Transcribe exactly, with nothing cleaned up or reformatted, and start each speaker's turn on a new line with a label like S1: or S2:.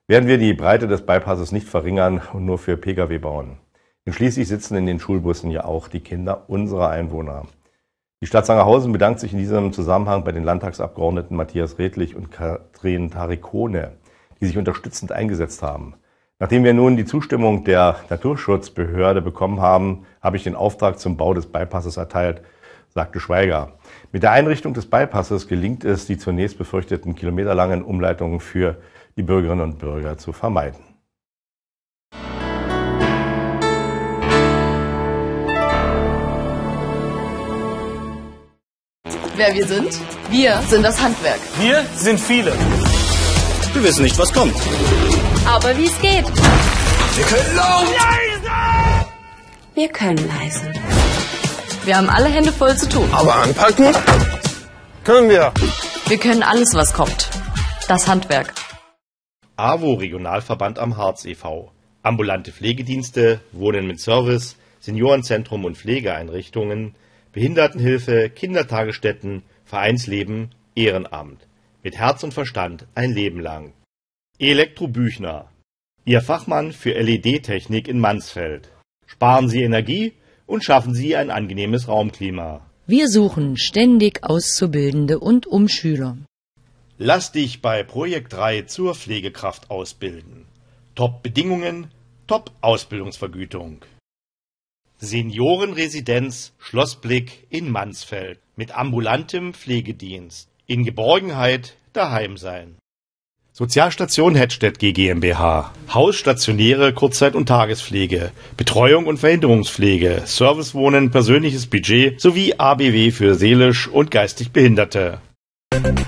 S1: werden wir die Breite des Bypasses nicht verringern und nur für Pkw bauen. Denn schließlich sitzen in den Schulbussen ja auch die Kinder unserer Einwohner. Die Stadt Sangerhausen bedankt sich in diesem Zusammenhang bei den Landtagsabgeordneten Matthias Redlich und Katrin Tarikone, die sich unterstützend eingesetzt haben. Nachdem wir nun die Zustimmung der Naturschutzbehörde bekommen haben, habe ich den Auftrag zum Bau des Bypasses erteilt, sagte Schweiger. Mit der Einrichtung des Bypasses gelingt es, die zunächst befürchteten kilometerlangen Umleitungen für die Bürgerinnen und Bürger zu vermeiden.
S2: Wer wir sind? Wir sind das Handwerk.
S3: Wir sind viele.
S4: Wir wissen nicht, was kommt.
S2: Aber wie es geht.
S3: Wir können laut.
S5: Leise. Wir können leise.
S2: Wir haben alle Hände voll zu tun.
S3: Aber anpacken können wir.
S2: Wir können alles, was kommt. Das Handwerk.
S1: A W O Regionalverband am Harz e V Ambulante Pflegedienste, Wohnen mit Service, Seniorenzentrum und Pflegeeinrichtungen, Behindertenhilfe, Kindertagesstätten, Vereinsleben, Ehrenamt. Mit Herz und Verstand ein Leben lang. Elektro Büchner, Ihr Fachmann für L E D-Technik in Mansfeld. Sparen Sie Energie und schaffen Sie ein angenehmes Raumklima.
S6: Wir suchen ständig Auszubildende und Umschüler.
S1: Lass dich bei Projekt drei zur Pflegekraft ausbilden. Top-Bedingungen, Top-Ausbildungsvergütung. Seniorenresidenz Schlossblick in Mansfeld mit ambulantem Pflegedienst. In Geborgenheit daheim sein. Sozialstation Hettstedt GmbH. Hausstationäre Kurzzeit- und Tagespflege, Betreuung und Verhinderungspflege, Servicewohnen, persönliches Budget sowie A B W für seelisch und geistig Behinderte.